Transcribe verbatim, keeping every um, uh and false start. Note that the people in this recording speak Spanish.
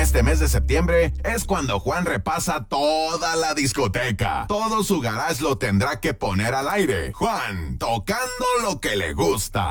este mes de septiembre es cuando Juan repasa toda la discoteca. Todo su garage lo tendrá que poner al aire. Juan, tocando lo que le gusta.